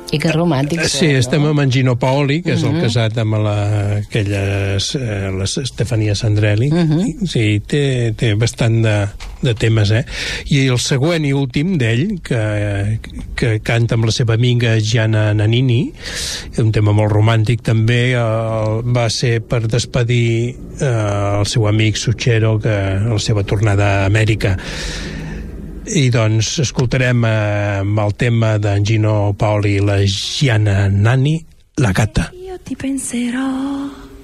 I que romàntic. Sí, estem amb en Gino Paoli, que és el casat amb la Stefania Sandrelli. Sí, té bastant de temes, I el següent i últim d'ell, que canta amb la seva amiga Gianna Nannini, un tema molt romàntic també, va ser per despedir el seu amic Suchero, que la seva tornada a Amèrica. I doncs escoltarem amb el tema d'en Gino Paoli i la Gianna Nannini, La Gata. Io ti penserò